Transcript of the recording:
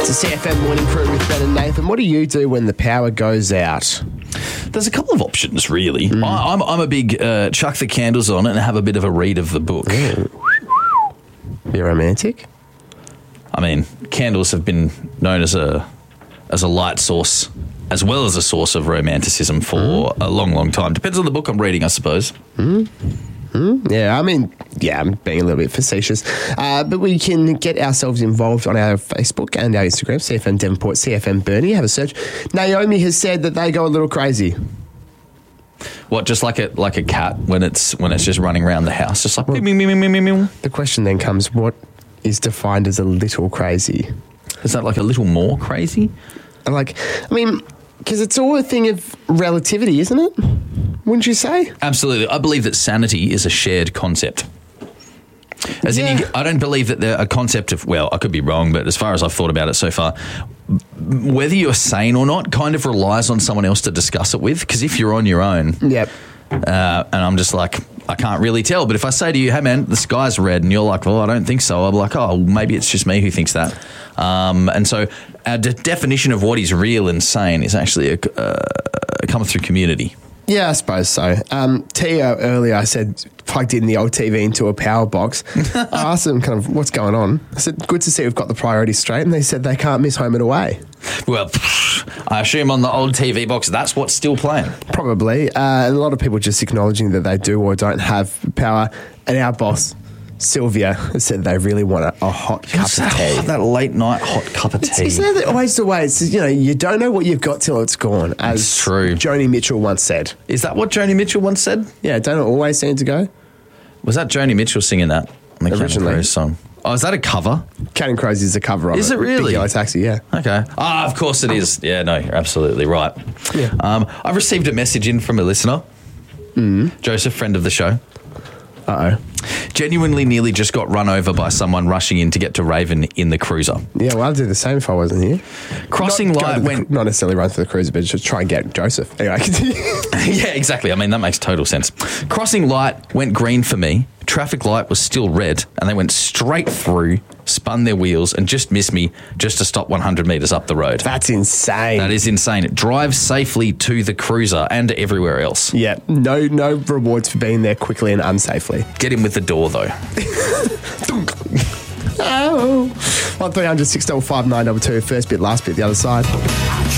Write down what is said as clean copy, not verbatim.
It's the CFM Morning Crew with Ben and Nathan. What do you do when the power goes out? There's a couple of options, really. I'm a big chuck the candles on it and have a bit of a read of the book. You're romantic? I mean, candles have been known as a light source, as well as a source of romanticism for a long, long time. Depends on the book I'm reading, I suppose. Yeah, I'm being a little bit facetious. But we can get ourselves involved on our Facebook and our Instagram, CFM Devonport, CFM Burnie. Have a search. Naomi has said that they go a little crazy. What, just like a cat when it's just running around the house, just like meow, meow, meow, meow, meow, meow. The question then comes, what is defined as a little crazy? Is that like a little more crazy? Because it's all a thing of relativity, isn't it? Wouldn't you say? Absolutely. I believe that sanity is a shared concept. I don't believe that a concept of, well, I could be wrong, but as far as I've thought about it so far, whether you're sane or not kind of relies on someone else to discuss it with. Because if you're on your own, yep. And I'm just like, I can't really tell. But if I say to you, hey, man, the sky's red, and you're like, well, I don't think so, I'm like, oh, maybe it's just me who thinks that. And so our definition of what is real and sane is actually coming through community. Yeah, I suppose so. Tia earlier, I said, plugged in the old TV into a power box. I asked them kind of what's going on. I said, good to see we've got the priorities straight. And they said they can't miss Home and Away. Well, I assume on the old TV box, that's what's still playing. Probably. And a lot of people just acknowledging that they do or don't have power. And our boss, Sylvia, said they really want a hot cup of tea. That late night hot cup of tea. Isn't that always the way? It's, you don't know what you've got till it's gone, as it's true. Joni Mitchell once said. Is that what Joni Mitchell once said? Yeah, don't it always seem to go? Was that Joni Mitchell singing that on the Counting Crows song? Oh, is that a cover? Counting Crows is a cover of it. Is it really? Big Yellow Taxi, yeah. Okay. Of course it is. Yeah, no, you're absolutely right. Yeah. I've received a message in from a listener. Joseph, friend of the show. Uh-oh. Genuinely nearly just got run over by someone rushing in to get to Raven in the cruiser. Yeah, well, I'd do the same if I wasn't here. Crossing light went... Not necessarily run for the cruiser, but just try and get Joseph. Anyway, continue. Yeah, exactly. I mean, that makes total sense. Crossing light went green for me. Traffic light was still red, and they went straight through, spun their wheels, and just missed me just to stop 100 metres up the road. That's insane. That is insane. Drive safely to the cruiser and everywhere else. Yeah, no rewards for being there quickly and unsafely. Get in with the door, though. Oh. 1300 655 922. First bit, last bit, the other side.